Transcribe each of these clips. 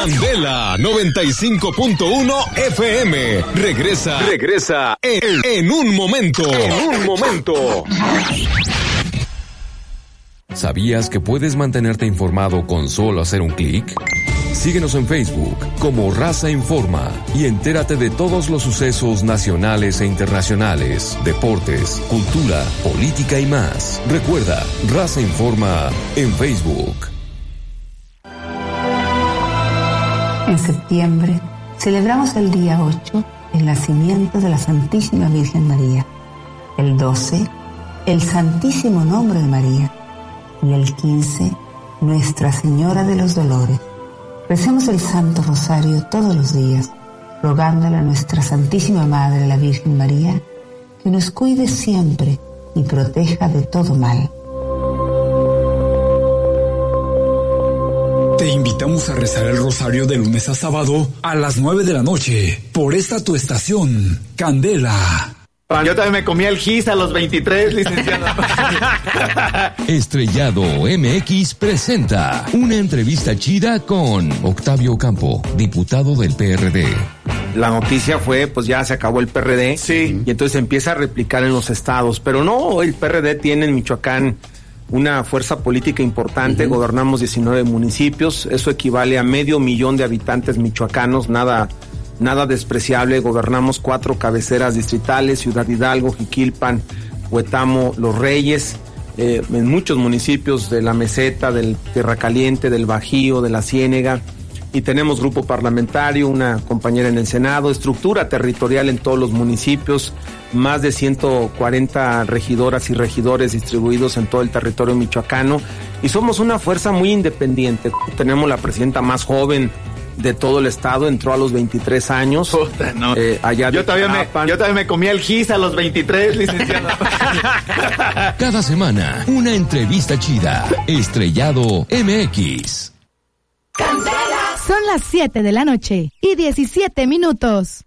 Candela 95.1 FM. Regresa en un momento. ¿Sabías que puedes mantenerte informado con solo hacer un clic? Síguenos en Facebook como Raza Informa y entérate de todos los sucesos nacionales e internacionales, deportes, cultura, política y más. Recuerda, Raza Informa en Facebook. En septiembre celebramos el día 8, el nacimiento de la Santísima Virgen María. El 12, el Santísimo Nombre de María. Y el 15, Nuestra Señora de los Dolores. Recemos el Santo Rosario todos los días, rogándole a nuestra Santísima Madre, la Virgen María, que nos cuide siempre y proteja de todo mal. Te invitamos a rezar el rosario de lunes a sábado a las 9 de la noche, por esta tu estación, Candela. Yo también me comía el gis a los 23, licenciado. Estrellado MX presenta una entrevista chida con Octavio Campo, diputado del PRD. La noticia fue, pues ya se acabó el PRD. Sí. Y entonces empieza a replicar en los estados. Pero no, el PRD tiene en Michoacán una fuerza política importante. Gobernamos 19 municipios. Eso equivale a 500,000 de habitantes michoacanos. Nada despreciable. Gobernamos 4 cabeceras distritales: Ciudad Hidalgo, Jiquilpan, Huetamo, Los Reyes, en muchos municipios de la Meseta, del Tierra Caliente, del Bajío, de la Ciénega. Y tenemos grupo parlamentario, una compañera en el Senado, estructura territorial en todos los municipios, más de 140 regidoras y regidores distribuidos en todo el territorio michoacano. Y somos una fuerza muy independiente. Tenemos la presidenta más joven de todo el estado, entró a los 23 años. Puta, no. Yo también me comía el gis a los 23, licenciado. Cada semana, una entrevista chida. Estrellado MX. ¡Candela! Son las 7 de la noche y 17 minutos.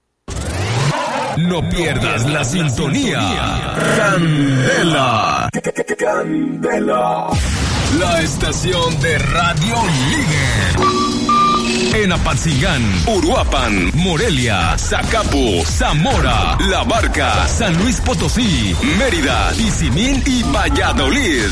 No pierdas la sintonía. Candela. Candela. La estación de radio líder. En Apatzingán, Uruapan, Morelia, Zacapu, Zamora, La Barca, San Luis Potosí, Mérida, Tizimín y Valladolid.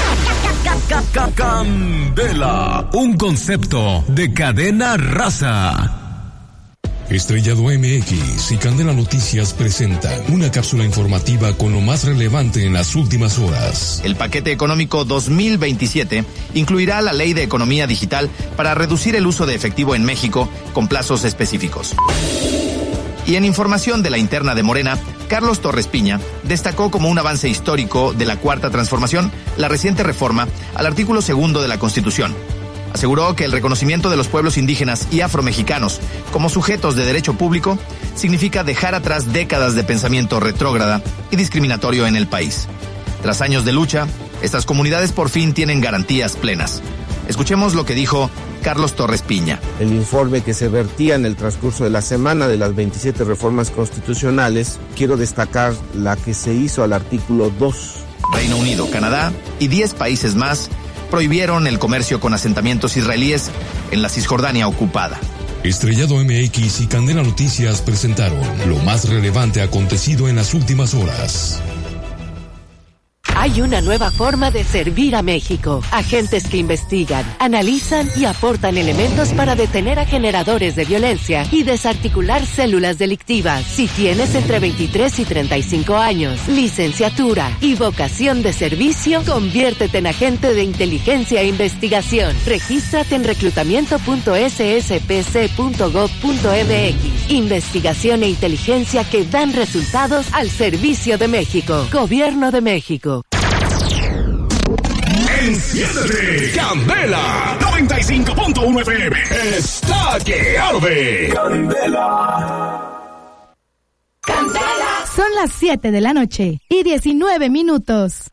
Candela, un concepto de cadena Raza. Estrellado MX y Candela Noticias presentan una cápsula informativa con lo más relevante en las últimas horas. El paquete económico 2027 incluirá la Ley de Economía Digital para reducir el uso de efectivo en México con plazos específicos. Y en información de la interna de Morena, Carlos Torres Piña destacó como un avance histórico de la Cuarta Transformación la reciente reforma al artículo 2 de la Constitución. Aseguró que el reconocimiento de los pueblos indígenas y afromexicanos como sujetos de derecho público significa dejar atrás décadas de pensamiento retrógrada y discriminatorio en el país. Tras años de lucha, estas comunidades por fin tienen garantías plenas. Escuchemos lo que dijo Carlos Torres Piña. El informe que se vertía en el transcurso de la semana de las 27 reformas constitucionales, quiero destacar la que se hizo al artículo 2. Reino Unido, Canadá y 10 países más prohibieron el comercio con asentamientos israelíes en la Cisjordania ocupada. Estrellado MX y Candela Noticias presentaron lo más relevante acontecido en las últimas horas. Hay una nueva forma de servir a México. Agentes que investigan, analizan y aportan elementos para detener a generadores de violencia y desarticular células delictivas. Si tienes entre 23 y 35 años, licenciatura y vocación de servicio, conviértete en agente de inteligencia e investigación. Regístrate en reclutamiento.sspc.gov.mx. Investigación e inteligencia que dan resultados al servicio de México. Gobierno de México. ¡Enciéndete! ¡Candela! 95.1 FM. ¡Está que arde! ¡Candela! Son las 7 de la noche y 19 minutos.